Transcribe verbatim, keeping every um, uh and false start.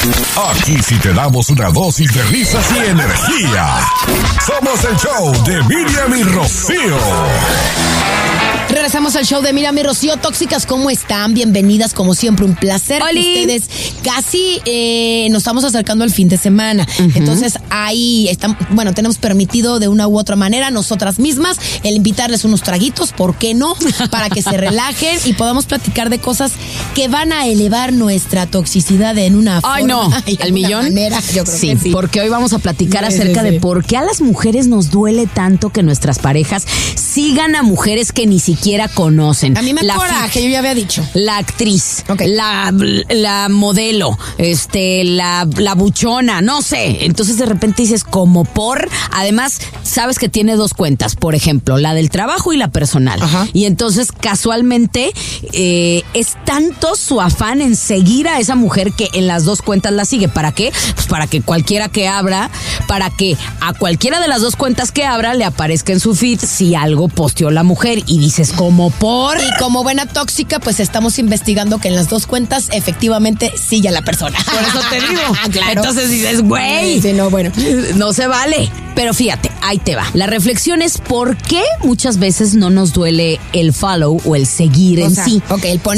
Aquí sí te damos una dosis de risas y energía. Somos el show de Miriam y Rocío. Regresamos al show de Miriam y Rocío. Tóxicas, ¿cómo están? Bienvenidas, como siempre, un placer. ¡Holi! Ustedes casi eh, nos estamos acercando al fin de semana. Uh-huh. Entonces, ahí están, bueno, tenemos permitido de una u otra manera, nosotras mismas, el invitarles unos traguitos, ¿por qué no? Para que se relajen y podamos platicar de cosas que van a elevar nuestra toxicidad en una Ay, forma. no, y al millón. Manera, yo creo sí, que sí, porque hoy vamos a platicar sí, acerca sí, sí. de por qué a las mujeres nos duele tanto que nuestras parejas sigan a mujeres que ni siquiera conocen. A mí me la coraje, yo ya había dicho. La actriz, okay. la, la modelo, este, la, la buchona, no sé. Entonces de repente dices, como por, además, sabes que tiene dos cuentas, por ejemplo, la del trabajo y la personal. Ajá. Y entonces, casualmente, eh, es tanto su afán en seguir a esa mujer que en las dos cuentas la sigue. ¿Para qué? Pues para que cualquiera que abra, para que a cualquiera de las dos cuentas que abra le aparezca en su feed si algo posteó la mujer. Y dices, como por... Y como buena tóxica, pues estamos investigando que en las dos cuentas efectivamente sigue a la persona. Por eso te digo. Claro. Entonces dices, güey. Sí, no, bueno. No se vale. Pero fíjate, ahí te va. La reflexión es por qué muchas veces no nos duele el follow o el seguir o en sea, sí. Ok, el poner